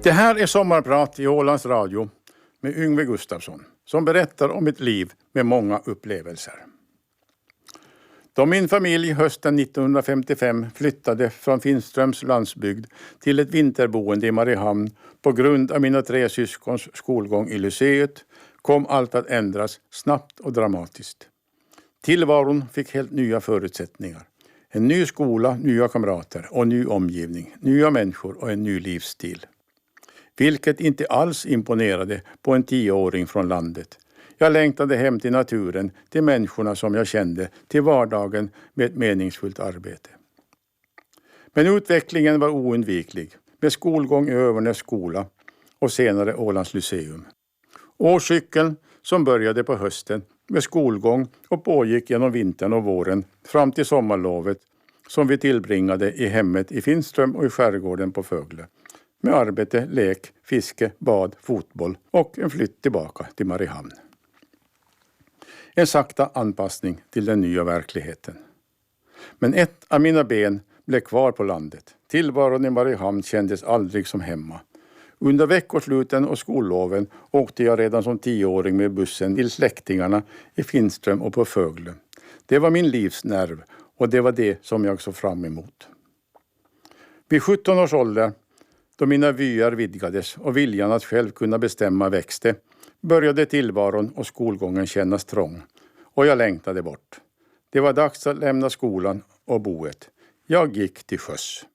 Det här är Sommarprat i Ålands Radio med Yngve Gustafsson som berättar om ett liv med många upplevelser. Då min familj hösten 1955 flyttade från Finströms landsbygd till ett vinterboende i Mariehamn på grund av mina 3 syskons skolgång i lyceet kom allt att ändras snabbt och dramatiskt. Tillvaron fick helt nya förutsättningar. En ny skola, nya kamrater och ny omgivning, nya människor och en ny livsstil. Vilket inte alls imponerade på en 10-åring från landet. Jag längtade hem till naturen, till människorna som jag kände, till vardagen med ett meningsfullt arbete. Men utvecklingen var oundviklig, med skolgång i Övernäs skola och senare Ålands Lyceum. Årscykeln som började på hösten med skolgång och pågick genom vintern och våren fram till sommarlovet som vi tillbringade i hemmet i Finström och i skärgården på Fögle. Med arbete, lek, fiske, bad, fotboll och en flytt tillbaka till Mariehamn. En sakta anpassning till den nya verkligheten. Men ett av mina ben blev kvar på landet. Tillvaron i Mariehamn kändes aldrig som hemma. Under veckosluten och skolloven åkte jag redan som 10-åring med bussen till släktingarna i Finström och på Fögle. Det var min livsnerv och det var det som jag såg fram emot. Vid 17 års ålder, då mina vyer vidgades och viljan att själv kunna bestämma växte, började tillvaron och skolgången kännas trång. Och jag längtade bort. Det var dags att lämna skolan och boet. Jag gick till sjöss.